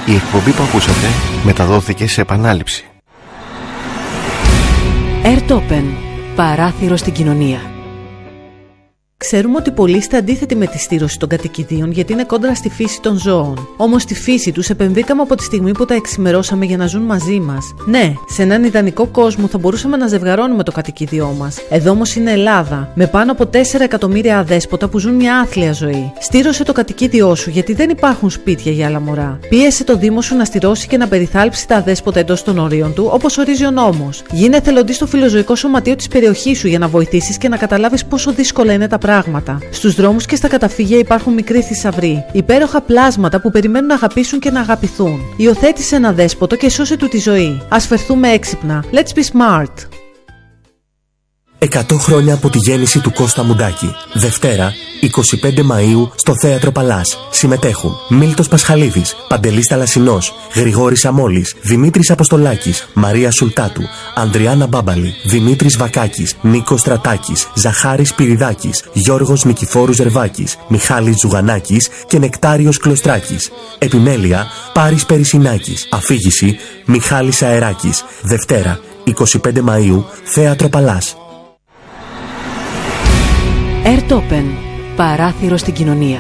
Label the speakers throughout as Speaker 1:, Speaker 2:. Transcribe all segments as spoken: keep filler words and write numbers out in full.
Speaker 1: Η εκπομπή που ακούσατε μεταδόθηκε σε επανάληψη.
Speaker 2: Airtopen. Παράθυρο στην κοινωνία. Ξέρουμε ότι πολλοί είστε αντίθετοι με τη στήρωση των κατοικιδίων γιατί είναι κόντρα στη φύση των ζώων. Όμως στη φύση τους επεμβήκαμε από τη στιγμή που τα εξημερώσαμε για να ζουν μαζί μας. Ναι, σε έναν ιδανικό κόσμο θα μπορούσαμε να ζευγαρώνουμε το κατοικίδιό μας. Εδώ όμως είναι Ελλάδα, με πάνω από τέσσερα εκατομμύρια αδέσποτα που ζουν μια άθλια ζωή. Στήρωσε το κατοικίδιό σου γιατί δεν υπάρχουν σπίτια για άλλα μωρά. Πίεσε το Δήμο σου να στηρώσει και να περιθάλψει τα αδέσποτα εντός των ορίων του, όπως ορίζει ο νόμος. Γίνε εθελοντής στο φιλοζωικό σωματείο της περιοχής σου για να βοηθήσεις και να καταλάβεις πόσο δύσκολα είναι τα πράγματα. Στους δρόμους και στα καταφύγια υπάρχουν μικροί θησαυροί, υπέροχα πλάσματα που περιμένουν να αγαπήσουν και να αγαπηθούν. Υιοθέτησε ένα δέσποτο και σώσε του τη ζωή. Ας φερθούμε έξυπνα. Let's be smart.
Speaker 3: εκατό χρόνια από τη γέννηση του Κώστα Μουντάκη. Δευτέρα, εικοστή πέμπτη Μαΐου, στο Θέατρο Παλάς. Συμμετέχουν Μίλτος Πασχαλίδης, Παντελής Θαλασσινός, Γρηγόρης Αμόλης, Δημήτρης Αποστολάκης, Μαρία Σουλτάτου, Ανδριάννα Μπάμπαλη, Δημήτρης Βακάκης, Νίκος Στρατάκης, Ζαχάρης Πυριδάκης, Γιώργος Νικηφόρου Ζερβάκης, Μιχάλης Ζουγανάκης και Νεκτάριος Κλωστράκης. Επιμέλεια, Πάρης Περισσινάκης. Αφήγηση, Μιχάλης Αεράκης. Δευτέρα, εικοστή πέμπτη Μαΐου, Θέατρο Παλάς.
Speaker 2: Airtopen. Παράθυρο στην κοινωνία.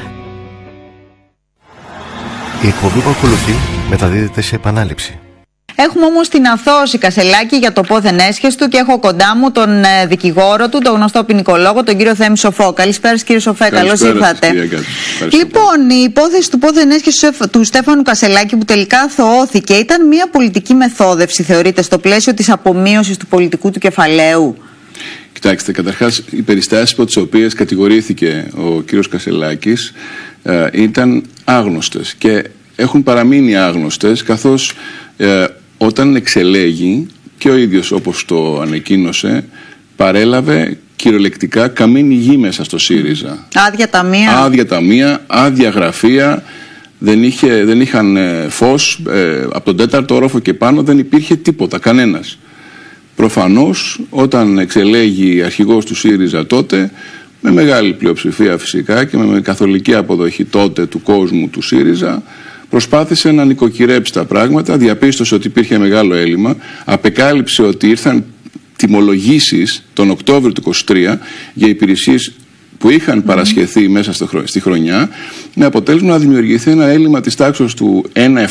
Speaker 1: Η εκπομπή που ακολουθεί μεταδίδεται σε επανάληψη.
Speaker 4: Έχουμε όμως την Αθώση Κασελάκη για το πόθεν έσχεστο και έχω κοντά μου τον ε, δικηγόρο του, τον γνωστό ποινικολόγο, τον κύριο Θέμη Σοφό. Καλησπέρα κύριε Σοφέ, καλώς ήρθατε. Λοιπόν, η υπόθεση του πόθεν έσχεστου του Στέφανου Κασελάκη που τελικά αθωώθηκε ήταν μια πολιτική μεθόδευση, θεωρείτε, στο πλαίσιο της απομείωσης του πολιτικού του κεφαλαίου?
Speaker 5: Κοιτάξτε, καταρχάς οι περιστάσεις από τις οποίες κατηγορήθηκε ο κύριος Κασελάκης ε, ήταν άγνωστες και έχουν παραμείνει άγνωστες, καθώς ε, όταν εξελέγει και ο ίδιος, όπως το ανακοίνωσε, παρέλαβε κυριολεκτικά καμίνη γη μέσα στο ΣΥΡΙΖΑ.
Speaker 4: Άδεια ταμεία.
Speaker 5: Άδεια ταμεία, άδεια γραφεία, δεν, είχε, δεν είχαν ε, φως, ε, από τον τέταρτο όροφο και πάνω δεν υπήρχε τίποτα, κανένας. Προφανώς όταν εξελέγει αρχηγός του ΣΥΡΙΖΑ τότε, με μεγάλη πλειοψηφία φυσικά και με καθολική αποδοχή τότε του κόσμου του ΣΥΡΙΖΑ, προσπάθησε να νοικοκυρέψει τα πράγματα, διαπίστωσε ότι υπήρχε μεγάλο έλλειμμα, απεκάλυψε ότι ήρθαν τιμολογήσεις τον Οκτώβριο του είκοσι τρία για υπηρεσίες που είχαν παρασχεθεί μέσα στη χρονιά, με αποτέλεσμα να δημιουργηθεί ένα έλλειμμα της τάξης του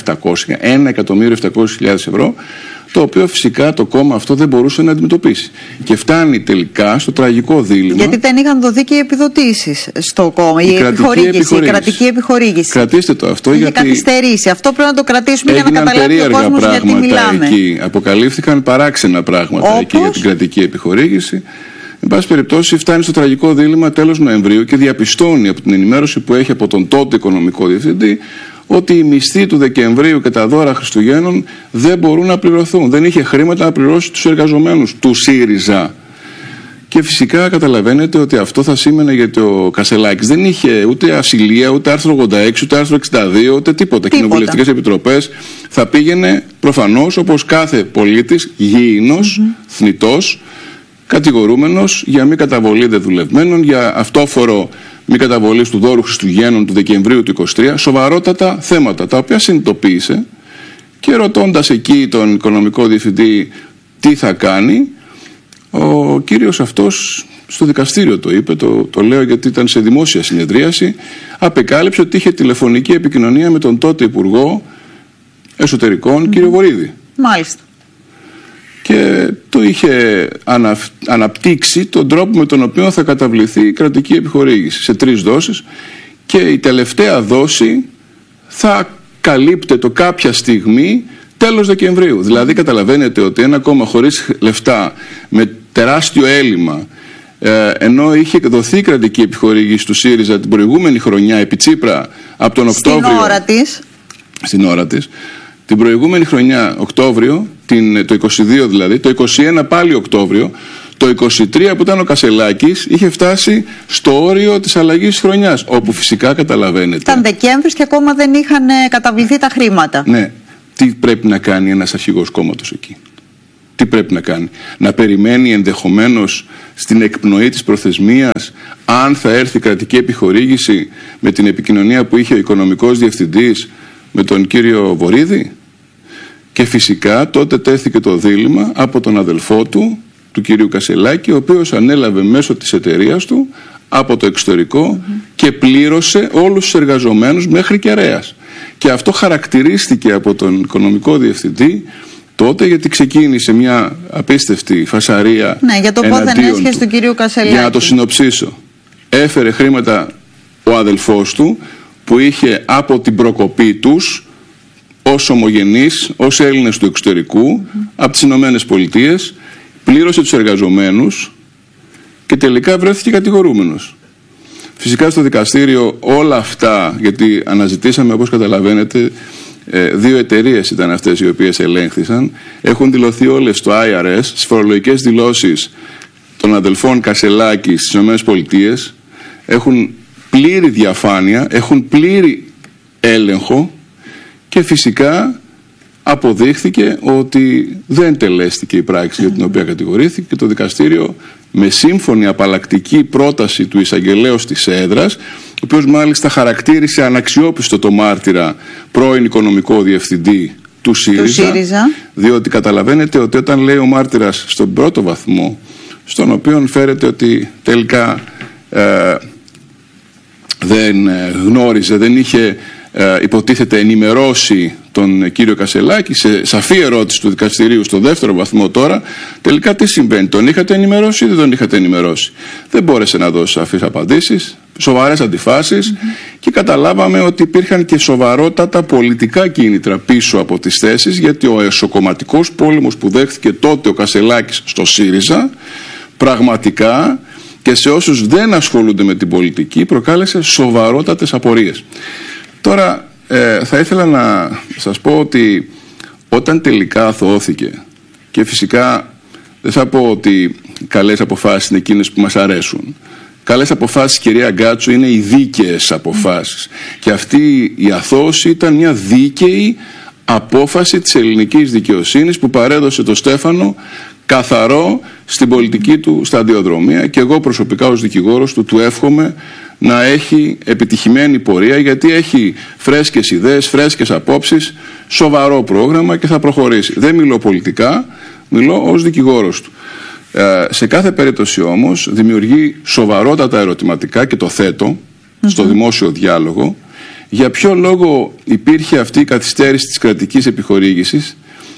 Speaker 5: ένα εκατομμύριο επτακόσιες χιλιάδες ευρώ, το οποίο φυσικά το κόμμα αυτό δεν μπορούσε να αντιμετωπίσει. Και φτάνει τελικά στο τραγικό δίλημμα.
Speaker 4: Γιατί δεν είχαν δοθεί και οι επιδοτήσεις στο κόμμα, η, η, επιχορήγηση, η κρατική επιχορήγηση.
Speaker 5: Κρατήστε το αυτό.
Speaker 4: Είχε
Speaker 5: γιατί
Speaker 4: καθυστερήσει. Αυτό πρέπει να το κρατήσουμε για να καταλάβει ο κόσμος γιατί μιλάμε.
Speaker 5: Εκεί. Αποκαλύφθηκαν παράξενα πράγματα. Όπως? Εκεί για την κρατική επιχορήγηση. Εν πάση περιπτώσει, φτάνει στο τραγικό δίλημμα τέλος Νοεμβρίου και διαπιστώνει από την ενημέρωση που έχει από τον τότε οικονομικό διευθυντή ότι οι μισθοί του Δεκεμβρίου και τα δώρα Χριστουγέννων δεν μπορούν να πληρωθούν. Δεν είχε χρήματα να πληρώσει τους εργαζομένους του ΣΥΡΙΖΑ. Και φυσικά καταλαβαίνετε ότι αυτό θα σήμαινε, γιατί ο Κασελάκης δεν είχε ούτε ασυλία, ούτε άρθρο ογδόντα έξι, ούτε άρθρο εξήντα δύο, ούτε τίποτα. Κοινοβουλευτικές επιτροπές. Θα πήγαινε προφανώς όπως κάθε πολίτης, γήινος, mm-hmm. θνητός, κατηγορούμενος για μη καταβολή δεδουλευμένων, για αυτόφορο μη καταβολή του δώρου Χριστουγέννων του Δεκεμβρίου του είκοσι τρία, σοβαρότατα θέματα τα οποία συνειδητοποίησε και ρωτώντας εκεί τον οικονομικό διευθυντή τι θα κάνει, ο κύριος αυτός στο δικαστήριο το είπε, το, το λέω γιατί ήταν σε δημόσια συνεδρίαση, απεκάλυψε ότι είχε τηλεφωνική επικοινωνία με τον τότε Υπουργό Εσωτερικών, mm. κύριο Βορίδη.
Speaker 4: Μάλιστα.
Speaker 5: Και το είχε ανα, αναπτύξει τον τρόπο με τον οποίο θα καταβληθεί η κρατική επιχορήγηση σε τρεις δόσεις, και η τελευταία δόση θα καλύπτεται κάποια στιγμή τέλος Δεκεμβρίου. Δηλαδή καταλαβαίνετε ότι ένα κόμμα χωρίς λεφτά, με τεράστιο έλλειμμα, ε, ενώ είχε δοθεί η κρατική επιχορήγηση του ΣΥΡΙΖΑ την προηγούμενη χρονιά επί Τσίπρα από τον Οκτώβριο.
Speaker 4: Στην ώρα της.
Speaker 5: Στην ώρα της. Την προηγούμενη χρονιά, Οκτώβριο, την, το είκοσι δύο δηλαδή, το είκοσι ένα πάλι Οκτώβριο, το είκοσι τρία που ήταν ο Κασελάκης είχε φτάσει στο όριο της αλλαγής της χρονιάς, όπου φυσικά καταλαβαίνετε.
Speaker 4: Ήταν Δεκέμβρης και ακόμα δεν είχαν καταβληθεί τα χρήματα.
Speaker 5: Ναι. Τι πρέπει να κάνει ένας αρχηγός κόμματος εκεί? Τι πρέπει να κάνει? Να περιμένει ενδεχομένως στην εκπνοή της προθεσμίας αν θα έρθει κρατική επιχορήγηση, με την επικοινωνία που είχε ο οικονομικός διευθυντής, με τον κύριο Βορίδη. Και φυσικά τότε τέθηκε το δίλημμα από τον αδελφό του, του κυρίου Κασελάκη, ο οποίος ανέλαβε μέσω της εταιρείας του από το εξωτερικό mm-hmm. και πλήρωσε όλους τους εργαζομένους μέχρι κεραίας. Και αυτό χαρακτηρίστηκε από τον οικονομικό διευθυντή τότε, γιατί ξεκίνησε μια απίστευτη φασαρία
Speaker 4: ναι, για το πόθεν έσχεση του κυρίου Κασελάκη.
Speaker 5: Για να το συνοψίσω, έφερε χρήματα ο αδελφός του που είχε από την προκοπή τους ως ομογενείς, ως Έλληνες του εξωτερικού, mm-hmm. από τις Ηνωμένες Πολιτείες, πλήρωσε τους εργαζομένους και τελικά βρέθηκε κατηγορούμενος. Φυσικά στο δικαστήριο όλα αυτά, γιατί αναζητήσαμε, όπως καταλαβαίνετε, δύο εταιρείες ήταν αυτές οι οποίες ελέγχθησαν, έχουν δηλωθεί όλες στο άι αρ ες, στις φορολογικές δηλώσεις των αδελφών Κασελάκη στις Ηνωμένες Πολιτείες, έχουν πλήρη διαφάνεια, έχουν πλήρη έλεγχο και φυσικά αποδείχθηκε ότι δεν τελέστηκε η πράξη για την οποία κατηγορήθηκε και το δικαστήριο, με σύμφωνη απαλλακτική πρόταση του εισαγγελέως της έδρας, ο οποίος μάλιστα χαρακτήρισε αναξιόπιστο το μάρτυρα πρώην οικονομικό διευθυντή του ΣΥΡΙΖΑ, του ΣΥΡΙΖΑ, διότι καταλαβαίνετε ότι όταν λέει ο μάρτυρας στον πρώτο βαθμό, στον οποίο φέρεται ότι τελικά ε, δεν γνώριζε, δεν είχε ε, υποτίθεται ενημερώσει τον κύριο Κασελάκη, σε σαφή ερώτηση του δικαστηρίου στο δεύτερο βαθμό τώρα, τελικά τι συμβαίνει, τον είχατε ενημερώσει ή δεν τον είχατε ενημερώσει? Δεν μπόρεσε να δώσει σαφείς απαντήσεις, σοβαρές αντιφάσεις mm-hmm. και καταλάβαμε ότι υπήρχαν και σοβαρότατα πολιτικά κίνητρα πίσω από τις θέσεις, γιατί ο εσωκομματικός πόλεμος που δέχθηκε τότε ο Κασελάκης στο ΣΥΡΙΖΑ πραγματικά και σε όσους δεν ασχολούνται με την πολιτική προκάλεσε σοβαρότατες απορίες. Τώρα ε, θα ήθελα να σας πω ότι όταν τελικά αθωώθηκε, και φυσικά δεν θα πω ότι καλές αποφάσεις είναι εκείνες που μας αρέσουν, καλές αποφάσεις, κυρία Γκάτσου, είναι οι δίκαιες αποφάσεις mm. και αυτή η αθώωση ήταν μια δίκαιη απόφαση της ελληνικής δικαιοσύνης που παρέδωσε το Στέφανο καθαρό στην πολιτική του σταδιοδρομία, και εγώ προσωπικά ως δικηγόρος του του εύχομαι να έχει επιτυχημένη πορεία, γιατί έχει φρέσκες ιδέες, φρέσκες απόψεις, σοβαρό πρόγραμμα και θα προχωρήσει. Δεν μιλώ πολιτικά, μιλώ ως δικηγόρος του. Ε, σε κάθε περίπτωση όμως δημιουργεί σοβαρότατα ερωτηματικά και το θέτω mm-hmm. στο δημόσιο διάλογο. Για ποιο λόγο υπήρχε αυτή η καθυστέρηση της κρατικής επιχορήγησης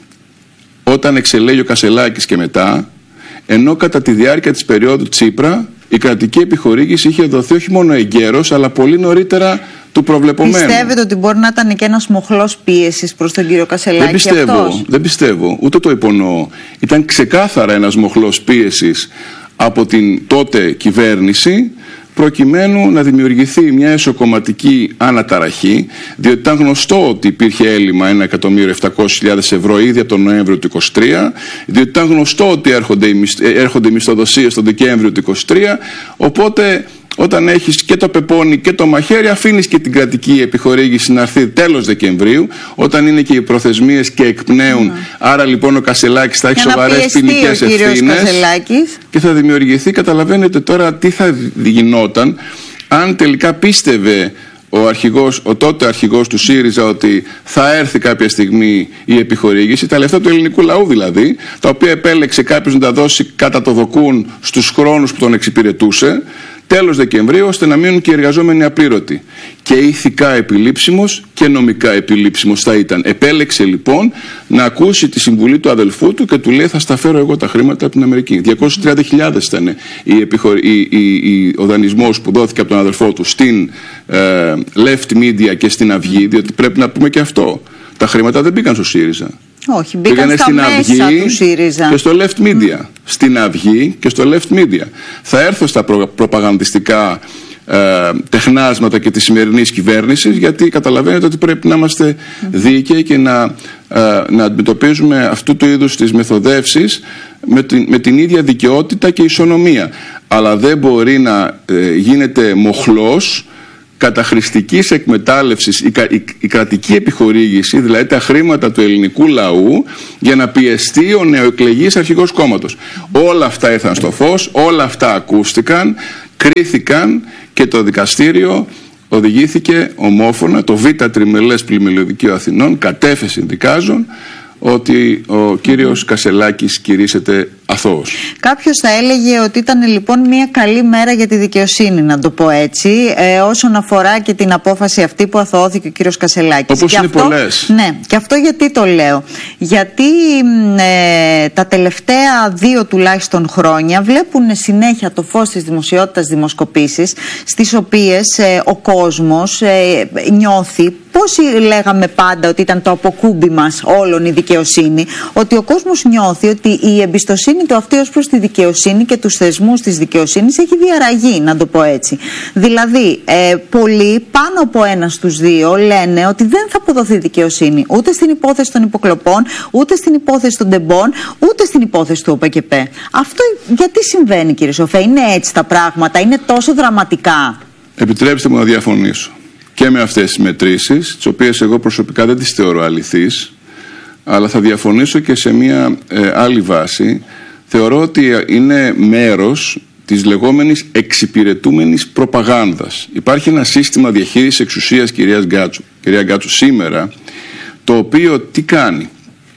Speaker 5: όταν εξελέγει ο Κασελάκης και μετά, ενώ κατά τη διάρκεια της περίοδου Τσίπρα η κρατική επιχορήγηση είχε δοθεί όχι μόνο εγκαίρως, αλλά πολύ νωρίτερα του προβλεπομένου. Πιστεύετε
Speaker 4: ότι μπορεί να ήταν και ένας μοχλός πίεσης προς τον κύριο Κασελάκη?
Speaker 5: Δεν πιστεύω,
Speaker 4: αυτός?
Speaker 5: δεν πιστεύω, ούτε το υπονοώ. Ήταν ξεκάθαρα ένας μοχλός πίεσης από την τότε κυβέρνηση, προκειμένου να δημιουργηθεί μια εσωκομματική αναταραχή, διότι ήταν γνωστό ότι υπήρχε έλλειμμα ένα εκατομμύριο επτακόσιες χιλιάδες ευρώ ήδη από τον Νοέμβριο του είκοσι τρία, διότι ήταν γνωστό ότι έρχονται οι, έρχονται οι μισθοδοσίες τον Δεκέμβριο του είκοσι τρία, οπότε όταν έχεις και το πεπόνι και το μαχαίρι, αφήνεις και την κρατική επιχορήγηση να έρθει τέλος Δεκεμβρίου, όταν είναι και οι προθεσμίες και εκπνέουν. Mm. Άρα λοιπόν ο Κασελάκης θα έχει σοβαρές ποινικές ευθύνες και θα δημιουργηθεί, καταλαβαίνετε τώρα τι θα γινόταν αν τελικά πίστευε ο, αρχηγός, ο τότε αρχηγός του ΣΥΡΙΖΑ ότι θα έρθει κάποια στιγμή η επιχορήγηση, τα λεφτά του ελληνικού λαού δηλαδή, τα οποία επέλεξε κάποιος να τα δώσει κατά το δοκούν στους χρόνους που τον εξυπηρετούσε, τέλος Δεκεμβρίου, ώστε να μείνουν και οι εργαζόμενοι απλήρωτοι. Και ηθικά επιλήψιμος και νομικά επιλήψιμος θα ήταν. Επέλεξε λοιπόν να ακούσει τη συμβουλή του αδελφού του και του λέει: θα στα φέρω εγώ τα χρήματα από την Αμερική. διακόσιες τριάντα χιλιάδες ήταν η επιχω... η, η, η, ο δανεισμός που δόθηκε από τον αδελφό του στην ε, Left Media και στην Αυγή, διότι πρέπει να πούμε και αυτό. Τα χρήματα δεν μπήκαν στο ΣΥΡΙΖΑ.
Speaker 4: Όχι, μπήκαν στα
Speaker 5: στην
Speaker 4: μέσα
Speaker 5: Αυγή
Speaker 4: του ΣΥΡΙΖΑ
Speaker 5: και στο Left Media. Mm. Στην Αυγή και στο Left Media. Θα έρθω στα προ, προπαγανδιστικά ε, τεχνάσματα και της σημερινής κυβέρνησης, γιατί καταλαβαίνετε ότι πρέπει να είμαστε mm. δίκαιοι και να, ε, να αντιμετωπίζουμε αυτού του είδους τις μεθοδεύσεις με την, με την ίδια δικαιότητα και ισονομία. Αλλά δεν μπορεί να ε, γίνεται μοχλός καταχρηστικής εκμετάλλευσης η, η, η κρατική επιχορήγηση, δηλαδή τα χρήματα του ελληνικού λαού, για να πιεστεί ο νεοεκλεγής αρχηγός κόμματος. Όλα αυτά ήρθαν στο φως, όλα αυτά ακούστηκαν, κρίθηκαν και το δικαστήριο οδηγήθηκε ομόφωνα το Β Τριμελές Πλημελιωδικείο Αθηνών κατέφε συνδικάζων ότι ο κύριος Κασελάκης κηρύσσεται αθώος.
Speaker 4: Κάποιος θα έλεγε ότι ήταν λοιπόν μια καλή μέρα για τη δικαιοσύνη, να το πω έτσι, ε, όσον αφορά και την απόφαση αυτή που αθωώθηκε ο κύριος Κασελάκης.
Speaker 5: Όπως
Speaker 4: και
Speaker 5: είναι
Speaker 4: αυτό,
Speaker 5: πολλές.
Speaker 4: Ναι, και αυτό γιατί το λέω. Γιατί ε, τα τελευταία δύο τουλάχιστον χρόνια βλέπουν συνέχεια το φως της δημοσιότητας δημοσκοπήσεις, στις οποίες ε, ο κόσμος ε, νιώθει, πώς λέγαμε πάντα ότι ήταν το αποκούμπι μας όλων η δικαιοσύνη, ότι ο κόσμος νιώθει ότι η εμπιστοσύνη του αυτή ως προς τη δικαιοσύνη και τους θεσμούς της δικαιοσύνης έχει διαραγεί, να το πω έτσι. Δηλαδή, ε, πολλοί πάνω από ένα στους δύο λένε ότι δεν θα αποδοθεί δικαιοσύνη ούτε στην υπόθεση των υποκλοπών, ούτε στην υπόθεση των τεμπών, ούτε στην υπόθεση του ΟΠΕΚΕΠΕ. Αυτό γιατί συμβαίνει, κύριε Σοφέ? Είναι έτσι τα πράγματα? Είναι τόσο δραματικά?
Speaker 5: Επιτρέψτε μου να διαφωνήσω και με αυτές τις μετρήσεις, τις οποίες εγώ προσωπικά δεν τις θεωρώ αληθείς, αλλά θα διαφωνήσω και σε μια ε, άλλη βάση. Θεωρώ ότι είναι μέρος της λεγόμενης εξυπηρετούμενης προπαγάνδας. Υπάρχει ένα σύστημα διαχείρισης εξουσίας, κυρία Γκάτσου, κυρία Γκάτσου, σήμερα, το οποίο τι κάνει?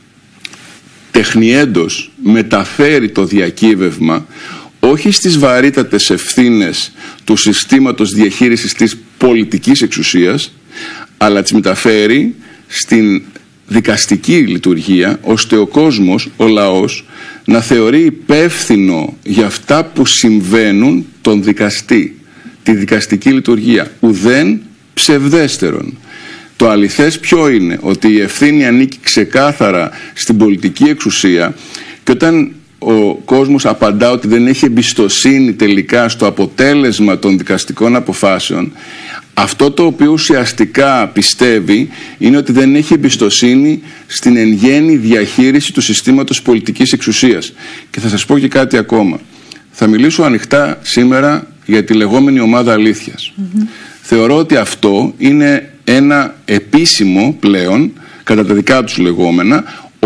Speaker 5: Τεχνιέντος μεταφέρει το διακύβευμα όχι στις βαρύτατες ευθύνες του συστήματος διαχείρισης της πολιτικής εξουσίας, αλλά τις μεταφέρει στην δικαστική λειτουργία, ώστε ο κόσμος, ο λαός, να θεωρεί υπεύθυνο για αυτά που συμβαίνουν τον δικαστή, τη δικαστική λειτουργία, ουδέν ψευδέστερον. Το αληθές ποιο είναι? Ότι η ευθύνη ανήκει ξεκάθαρα στην πολιτική εξουσία, και όταν ο κόσμος απαντά ότι δεν έχει εμπιστοσύνη τελικά στο αποτέλεσμα των δικαστικών αποφάσεων, αυτό το οποίο ουσιαστικά πιστεύει είναι ότι δεν έχει εμπιστοσύνη στην εν γέννη διαχείριση του συστήματος πολιτικής εξουσίας. Και θα σας πω και κάτι ακόμα. Θα μιλήσω ανοιχτά σήμερα για τη λεγόμενη ομάδα αλήθειας. Mm-hmm. Θεωρώ ότι αυτό είναι ένα επίσημο πλέον, κατά τα δικά τους λεγόμενα,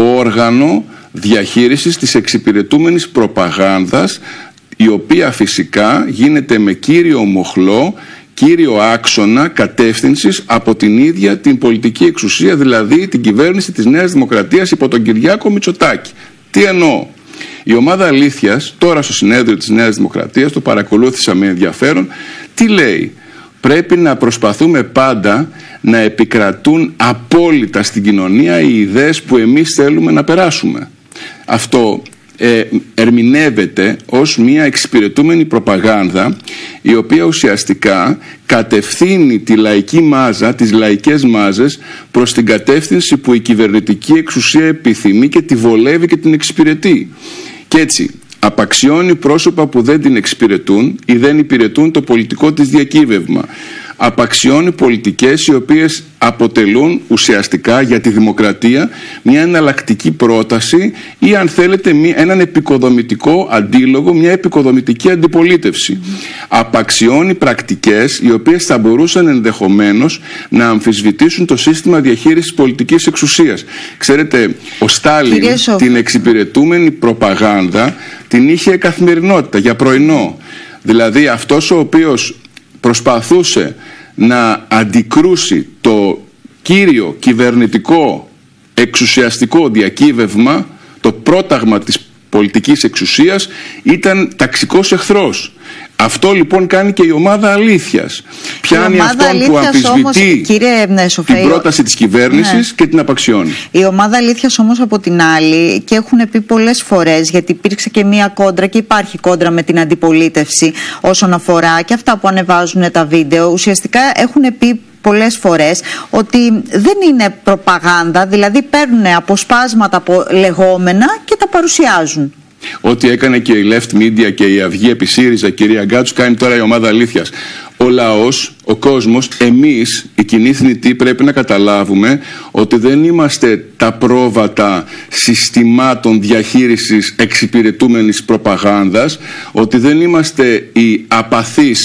Speaker 5: όργανο διαχείρισης της εξυπηρετούμενης προπαγάνδας, η οποία φυσικά γίνεται με κύριο μοχλό, κύριο άξονα κατεύθυνσης από την ίδια την πολιτική εξουσία, δηλαδή την κυβέρνηση της Νέας Δημοκρατίας υπό τον Κυριάκο Μητσοτάκη. Τι εννοώ? Η ομάδα αλήθειας τώρα στο συνέδριο της Νέας Δημοκρατίας, το παρακολούθησα με ενδιαφέρον, τι λέει? Πρέπει να προσπαθούμε πάντα να επικρατούν απόλυτα στην κοινωνία οι ιδέες που εμείς θέλουμε να περάσουμε. Αυτό ε, ερμηνεύεται ως μια εξυπηρετούμενη προπαγάνδα, η οποία ουσιαστικά κατευθύνει τη λαϊκή μάζα, τις λαϊκές μάζες, προς την κατεύθυνση που η κυβερνητική εξουσία επιθυμεί και τη βολεύει και την εξυπηρετεί. Και έτσι απαξιώνει πρόσωπα που δεν την εξυπηρετούν ή δεν υπηρετούν το πολιτικό της διακύβευμα. Απαξιώνει πολιτικές οι οποίες αποτελούν ουσιαστικά για τη δημοκρατία μια εναλλακτική πρόταση ή, αν θέλετε, έναν επικοδομητικό αντίλογο, μια επικοδομητική αντιπολίτευση. Mm. Απαξιώνει πρακτικές οι οποίες θα μπορούσαν ενδεχομένως να αμφισβητήσουν το σύστημα διαχείρισης πολιτικής εξουσίας. Ξέρετε, ο Στάλιν την εξυπηρετούμενη προπαγάνδα την είχε καθημερινότητα για πρωινό. Δηλαδή αυτός ο οποίος προσπαθούσε να αντικρούσει το κύριο κυβερνητικό εξουσιαστικό διακύβευμα, το πρόταγμα της πολιτικής εξουσίας, ήταν ταξικός εχθρός. Αυτό λοιπόν κάνει και η ομάδα αλήθειας. Πιάνει αυτόν που αμφισβητεί όμως, κύριε, ναι, Σοφέ, την πρόταση της κυβέρνησης, ναι, και την απαξιώνει.
Speaker 4: Η ομάδα αλήθειας όμως από την άλλη, και έχουν πει πολλές φορές, γιατί υπήρξε και μία κόντρα και υπάρχει κόντρα με την αντιπολίτευση όσον αφορά και αυτά που ανεβάζουν τα βίντεο, ουσιαστικά έχουν πει πολλές φορές ότι δεν είναι προπαγάνδα, δηλαδή παίρνουν αποσπάσματα από λεγόμενα και τα παρουσιάζουν.
Speaker 5: Ό,τι έκανε και η Left Media και η Αυγή επί ΣΥΡΙΖΑ, κυρία Γκάτσου, κάνει τώρα η ομάδα αλήθειας. Ο λαός, ο κόσμος, εμείς, οι κοινοί θνητοί, πρέπει να καταλάβουμε ότι δεν είμαστε τα πρόβατα συστημάτων διαχείρισης εξυπηρετούμενης προπαγάνδας, ότι δεν είμαστε οι απαθείς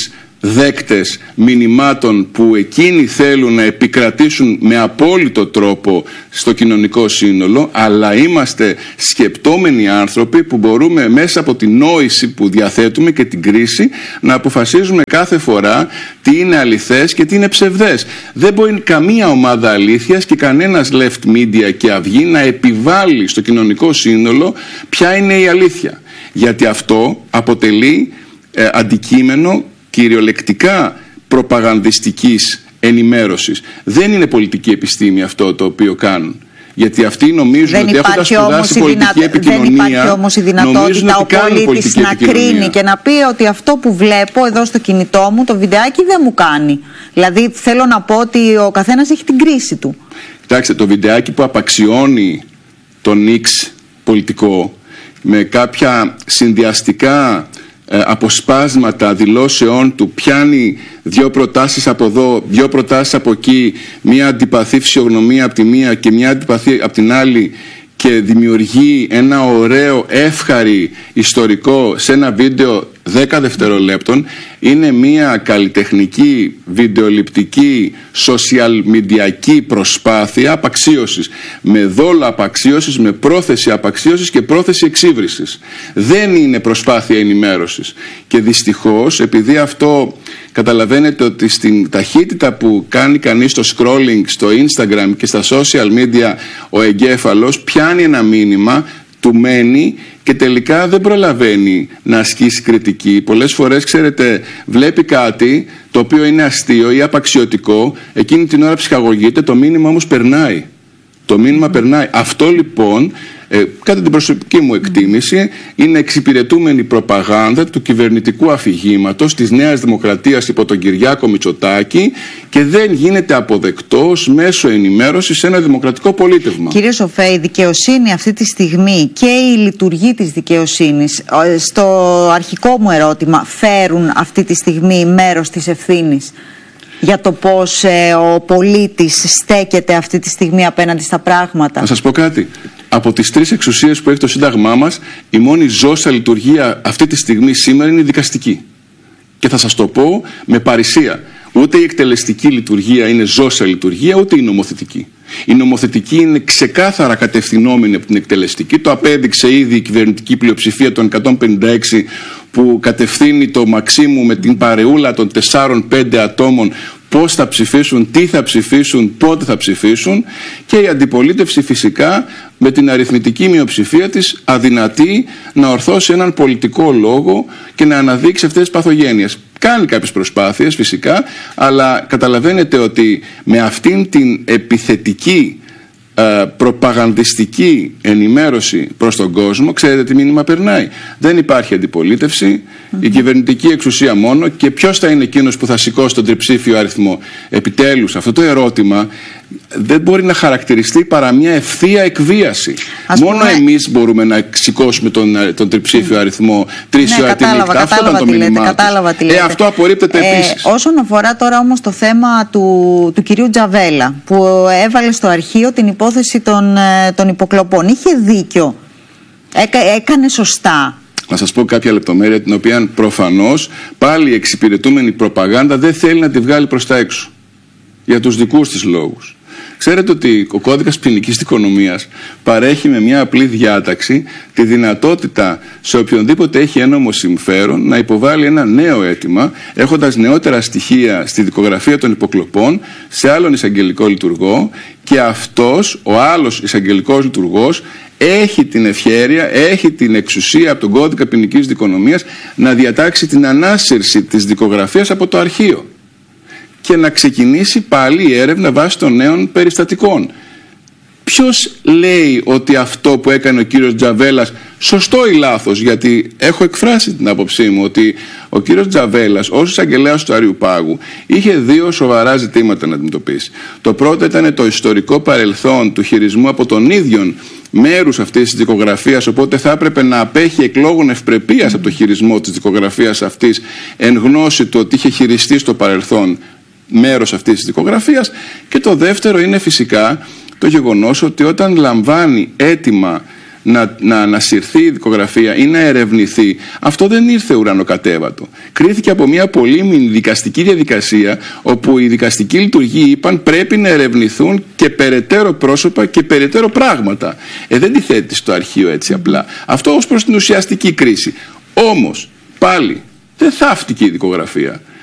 Speaker 5: δέκτες μηνυμάτων που εκείνοι θέλουν να επικρατήσουν με απόλυτο τρόπο στο κοινωνικό σύνολο, αλλά είμαστε σκεπτόμενοι άνθρωποι που μπορούμε μέσα από την νόηση που διαθέτουμε και την κρίση να αποφασίζουμε κάθε φορά τι είναι αληθές και τι είναι ψευδές. Δεν μπορεί καμία ομάδα αλήθειας και κανένας left media και αυγή να επιβάλλει στο κοινωνικό σύνολο ποια είναι η αλήθεια, γιατί αυτό αποτελεί ε, αντικείμενο κυριολεκτικά προπαγανδιστικής ενημέρωσης. Δεν είναι πολιτική επιστήμη αυτό το οποίο κάνουν. Γιατί αυτοί νομίζουν δεν ότι έχοντας σπουδάσει πολιτική δυνα... επικοινωνία,
Speaker 4: δεν υπάρχει όμως η δυνατότητα ο πολίτης να κρίνει και να πει ότι αυτό που βλέπω εδώ στο κινητό μου, το βιντεάκι δεν μου κάνει. Δηλαδή θέλω να πω ότι ο καθένας έχει την κρίση του.
Speaker 5: Κοιτάξτε, το βιντεάκι που απαξιώνει τον X πολιτικό με κάποια συνδυαστικά Ε, αποσπάσματα δηλώσεών του, πιάνει δύο προτάσεις από εδώ, δύο προτάσεις από εκεί, μία αντιπαθή φυσιογνωμία από τη μία και μία αντιπαθή από την άλλη, και δημιουργεί ένα ωραίο εύχαρη ιστορικό σε ένα βίντεο δέκα δευτερολέπτων. Είναι μια καλλιτεχνική, βιντεοληπτική, social mediaική προσπάθεια απαξίωσης, με δόλο απαξίωσης, με πρόθεση απαξίωσης και πρόθεση εξύβρισης. Δεν είναι προσπάθεια ενημέρωσης. Και δυστυχώς, επειδή αυτό καταλαβαίνετε ότι στην ταχύτητα που κάνει κανείς το scrolling στο Instagram και στα social media, ο εγκέφαλος πιάνει ένα μήνυμα, του μένει και τελικά δεν προλαβαίνει να ασκήσει κριτική. Πολλές φορές, ξέρετε, βλέπει κάτι το οποίο είναι αστείο ή απαξιωτικό, εκείνη την ώρα ψυχαγωγείται, το μήνυμα όμως περνάει. Το μήνυμα περνάει. Αυτό λοιπόν, ε, κατά την προσωπική μου εκτίμηση, είναι εξυπηρετούμενη προπαγάνδα του κυβερνητικού αφηγήματος της Νέας Δημοκρατίας υπό τον Κυριάκο Μητσοτάκη και δεν γίνεται αποδεκτός μέσω ενημέρωσης σε ένα δημοκρατικό πολίτευμα.
Speaker 4: Κύριε Σοφέ, η δικαιοσύνη αυτή τη στιγμή και η λειτουργία της δικαιοσύνης, στο αρχικό μου ερώτημα, φέρουν αυτή τη στιγμή μέρος της ευθύνης για το πώς ε, ο πολίτης στέκεται αυτή τη στιγμή απέναντι στα πράγματα?
Speaker 5: Να σας πω κάτι. Από τις τρεις εξουσίες που έχει το Σύνταγμά μας, η μόνη ζώσα λειτουργία αυτή τη στιγμή σήμερα είναι η δικαστική. Και θα σας το πω με παρησία. Ούτε η εκτελεστική λειτουργία είναι ζώσα λειτουργία, ούτε η νομοθετική. Η νομοθετική είναι ξεκάθαρα κατευθυνόμενη από την εκτελεστική. Το απέδειξε ήδη η κυβερνητική πλειοψηφία των εκατόν πενήντα έξι που κατευθύνει το Μαξίμου με την παρεούλα των τεσσάρων πέντε ατόμων πώς θα ψηφίσουν, τι θα ψηφίσουν, πότε θα ψηφίσουν, και η αντιπολίτευση φυσικά με την αριθμητική μειοψηφία της αδυνατεί να ορθώσει έναν πολιτικό λόγο και να αναδείξει αυτές τις παθογένειες. Κάνει κάποιες προσπάθειες φυσικά, αλλά καταλαβαίνετε ότι με αυτήν την επιθετική ε, προπαγανδιστική ενημέρωση προς τον κόσμο, ξέρετε τι μήνυμα περνάει? Δεν υπάρχει αντιπολίτευση, mm-hmm. η κυβερνητική εξουσία μόνο, και ποιος θα είναι εκείνος που θα σηκώσει τον τριψήφιο αριθμό? Επιτέλους, αυτό το ερώτημα δεν μπορεί να χαρακτηριστεί παρά μια ευθεία εκβίαση. Ας μόνο πούμε... εμείς μπορούμε να σηκώσουμε τον, τον τριψήφιο αριθμό τρεις ώρα τη νύχτα. Αυτό ήταν το μήνυμά τους. Ε, αυτό απορρίπτεται ε, επίσης.
Speaker 4: Όσον αφορά τώρα όμως το θέμα του, του κυρίου Τζαβέλα, που έβαλε στο αρχείο την υπόθεση των, των υποκλοπών, είχε δίκιο? Έκα, έκανε σωστά?
Speaker 5: Να σας πω κάποια λεπτομέρεια την οποία προφανώς πάλι η εξυπηρετούμενη προπαγάνδα δεν θέλει να τη βγάλει προς τα έξω, για τους δικούς της λόγους. Ξέρετε ότι ο κώδικας ποινικής δικονομίας παρέχει με μια απλή διάταξη τη δυνατότητα σε οποιονδήποτε έχει ένομο συμφέρον να υποβάλει ένα νέο αίτημα, έχοντας νεότερα στοιχεία στη δικογραφία των υποκλοπών σε άλλον εισαγγελικό λειτουργό, και αυτός, ο άλλος εισαγγελικός λειτουργός, έχει την ευχέρεια, έχει την εξουσία από τον κώδικα ποινικής δικονομίας να διατάξει την ανάσυρση της δικογραφίας από το αρχείο και να ξεκινήσει πάλι η έρευνα βάσει των νέων περιστατικών. Ποιος λέει ότι αυτό που έκανε ο κύριος Τζαβέλας σωστό ή λάθος? Γιατί έχω εκφράσει την άποψή μου ότι ο κύριος Τζαβέλας ως εισαγγελέας του Αριουπάγου είχε δύο σοβαρά ζητήματα να αντιμετωπίσει. Το πρώτο ήταν το ιστορικό παρελθόν του χειρισμού από τον ίδιο μέρους αυτής της δικογραφίας, οπότε θα έπρεπε να απέχει εκ λόγων ευπρεπείας από το χειρισμό της δικογραφίας αυτής, εν γνώση του ότι είχε χειριστεί στο παρελθόν μέρος αυτής της δικογραφίας. Και το δεύτερο είναι φυσικά το γεγονός ότι όταν λαμβάνει αίτημα να, να ανασυρθεί η δικογραφία ή να ερευνηθεί, αυτό δεν ήρθε ουρανοκατέβατο. Κρίθηκε από μια πολύμηνη δικαστική διαδικασία, όπου οι δικαστικοί λειτουργοί είπαν πρέπει να ερευνηθούν και περαιτέρω πρόσωπα και περαιτέρω πράγματα. Ε, δεν τη θέτει στο αρχείο έτσι απλά. Αυτό ως προς την ουσιαστική κρίση. Όμως, πάλι, δεν θαύτηκε η δικογραφία.